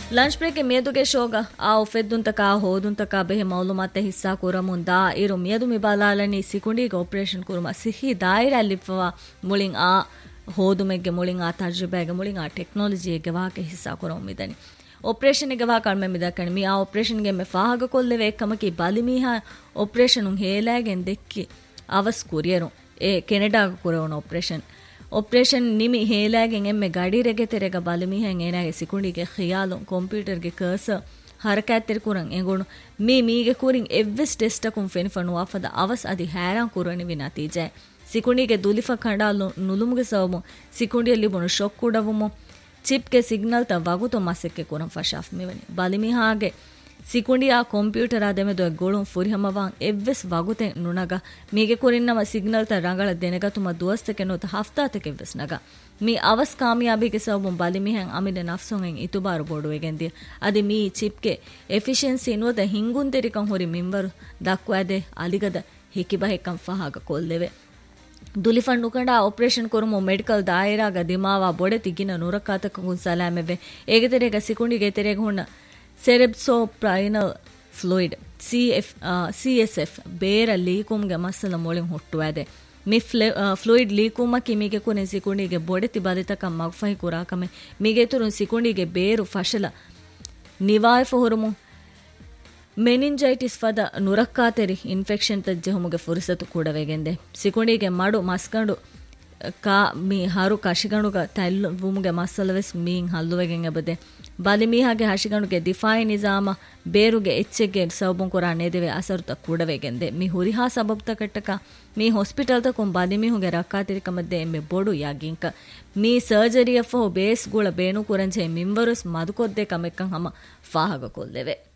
lunch break ಮಿಯದುಗೆ ಶೋಗ ಆ ಒಫೆದ್ದುಂತಕ ಹೋದುಂತಕ ಬೆಹೆ ಮೌಲುಮಾತೆ ಹಿಸ್ಸಾ ಕುರಮುಂದಾ ಇರು ಮಿಯದು ಮಿಬಾಲಾಲನಿ ಸಿಕುಂಡಿಗೆ operation ಕುರುಮ ಸಿಹಿ ದಾಯಿರ ಲಿಫ್ವಾ ಮುಳಿಂ ಆ ಹೋದುಮೆಗ್ಗೆ ಮುಳಿಂ ಆ ತರ್ಜುಬೆಗೆ ಮುಳಿಂ ಆ ಟೆಕ್ನಾಲಜಿಗೆ ವಾಕೆ ಹಿಸ್ಸಾ ಕುರಮಿದನಿ ಆಪರೇಷನ್ ಗೆ ವಾ ಕಳ್ಮೆ ಮಿದಕಣಿ ಮಿ ಆ ಆಪರೇಷನ್ ಗೆ ಮೆ ಫಾಹಗ ಕೊಲ್ಲೆವೆ ಕಮಕಿ ಬಾಲಿಮಿಹಾ ಆಪರೇಷನ್ ಹೇಲಾಗೆನ್ ದೆಕ್ಕಿ ಅವಸ್ ಕುರಿಯರು ಎ ಕೆನಡಾಗ ಕುರವನ ಆಪರೇಷನ್ ನಿಮಿ ಹೇಲಾಗೆನ್ ಎಮ್ಮೆ ಗಡಿರೆಗೆ ತೆರೆಗ ಬಾಲಿಮಿಹೆನ್ ಏನಾಗೆ ಸಿಕುಂಡಿಗೆ ಖಿಯಾಲು ಕಂಪ್ಯೂಟರ್ಗೆ ಕರ್ಸರ್ ಹರಕಾತ್ತೆರ್ ಕುರಂ ಎಂಗುಣು ಮೀಗೆ ಕುರಿಂ ಎವ್ವೆಸ್ ಟೆಸ್ಟಕುಂ ಫೆನಿಫನು ವಾಫದ ಅವಸ್ ಅದಿ ಹ್ಯಾರಾನ್ ಕುರನಿ ವಿನತೀಜೆ ಸಿಕುಂಡಿಗೆ ದುಲಿಫ ಖಂಡಾಲು ನುಲುಮುಗೆ ಸವಮು ಸಿಕುಂಡಿಯಲ್ಲಿ ಬುಣು ಶೊಕ್ ಕುಡವುಮು ಚಿಪ್ಗೆ ಸಿಗ್ನಲ್ ತ ವಗುತು ಮಸಕ್ಕೆ ಕುರಂ ಫಶಾಫ್ ಮಿವನಿ ಬಾಲಿಮಿಹಾಗೆ ಸಿಕುಂಡಿಯ ಕಂಪ್ಯೂಟರ್ ಆದೆಮೆದು ಗೋಳುಂ ಫುರಿಹಮವಾಂ ಎವ್ವೆಸ್ ವಗುತೆ ನುಣಗ ಮೀಗೆ ಕುರಿನ್ನಮ ಸಿಗ್ನಲ್ ತ ರಂಗಳ ದೆನೆಗತುಮ ದುವಸ್ತಕೆ ನೋತ ಹಫ್ತಾತಕೆ ಎವ್ವೆಸ್ ನಗ ಮೀ ಅವಸ್ ಕಾಮಯಾಬಿಗೆ ಸವಬುಂ ಬಾಲಿಮಿಹೆನ್ ಅಮಿದೆ ನಫ್ಸೊಂಗೆನ್ ಇತುಬಾರು ಬೋಡುವೆಗೆಂದಿ ಅದಿ me ಚಿಪ್ಗೆ efficiency ನೋದ ಹಿಂಗುನ್ ತೆರಿಕಂ ಹೊರಿ ಮಿಂವರು ದಕ್ವಾದೆ ಅಲಿಗದ ಹಿಕಿಬಹೆಕಂ ಫಹಾಗ ಕೊಲ್ಲೆವೆ ದುಲಿಫಂಡ್ ನುಕಂಡ operation ಕೊರುಮು medical ದಾಯಿರಾಗ ದಿಮಾವಾ ಬೊಡೆ ತಿಗಿನ ನುರಕಾತಕಗುನ್ ಸಲಾಮೆವೆ ಏಗೆ ತೆರೆಗ ಸಿಕುಂಡಿಗೆ ತೆರೆಗ ಹುಣ್ಣ ಸೆರೆಬ್ಸೋಪ್ರೈನಲ್ fluid CSF ಬೇರ ಲೀಕುಮ್ಗೆ ಮಸಲ ಮೊಳಿಂ ಹುಟ್ಟುವಾದೆ ಮಿ ಫ್ಲೂಯಿಡ್ ಲೀಕುಮಕಿ ಮೀಗೆ ಕುನೆ ಸಿಕುಂಡಿಗೆ ಬೊಡೆತಿ ಬಲಿತಕ ಮಗ್ಫಹಿ ಕುರಾಕಮೆ ಮೀಗೆ ತುರು ಸಿಕುಂಡಿಗೆ ಬೇರು ಫಶಲ ನಿವಾಯಫ ಹುರುಮು ಮೆನಿಂಜೈಟಿಸ್ ಫದ ನುರಕ್ಕಾತೆರಿ ಇನ್ಫೆಕ್ಷನ್ ತಜ್ಜೆಹುಮುಗೆ ಫುರಿಸತು ಕೂಡವೆಗೆಂದೆ ಸಿಕುಂಡಿಗೆ ಮಡು ಮಸ್ಕಂಡು ಕಾ ಮೀ ಹಾರು ಕಶಿಗಣುಗ ತೈಲ್ಲು ಭೂಮಿಗೆ ಮಸಲವೆಸ್ ಮೀನ್ ಹಲ್ಲುವೆಗೆಂ ಎಬದೆ ಬಾಲಿಮೀಹಾಗೆ ಹಶಿಗಣುಗೆ ದಿಫಾಯಿ ನಿಜಾಮ ಬೇರುಗೆ ಎಚ್ಚೆಗೆ ಸೌಬುಂ ಕುರಾ ನೆದೆವೆ ಅಸರುತ ಕೂಡವೆಗೆಂದೆ ಮೀ ಹುರಿಹಾ ಸಬಬ್ತ ಕಟ್ಟಕ ಮೀ ಹಾಸ್ಪಿಟಲ್ ತಕೊಂ ಬಾಲಿಮೀಹುಗೆ ರಕ್ಕಾತಿರಿಕಮದ್ದೆ ಎಮ್ಮೆ ಬೊಡು ಯಾಗಿಂಕ ಮೀ ಸರ್ಜರಿ ಅಫೋ ಬೇಸ್ ಗುಳ ಬೇನು ಕುರಂಜೆ ಮಿಂವರುಸ್ ಮದುಕೊದ್ದೆ ಕಮೆಕ್ಕಂ ಹಮ ಫಾಹಗ ಕೊಲ್ಲೆವೆ